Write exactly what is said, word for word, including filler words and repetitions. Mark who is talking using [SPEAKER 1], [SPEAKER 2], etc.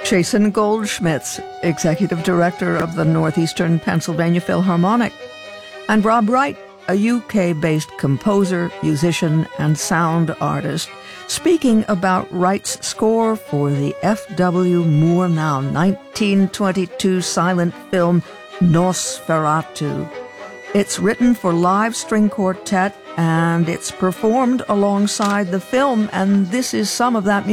[SPEAKER 1] Jason Goldschmitz, Executive Director of the Northeastern Pennsylvania Philharmonic, and Rob Wright, a U K-based composer, musician, and sound artist, speaking about Wright's score for the F W Murnau nineteen twenty-two silent film Nosferatu. It's written for live string quartet, and it's performed alongside the film, and this is some of that music.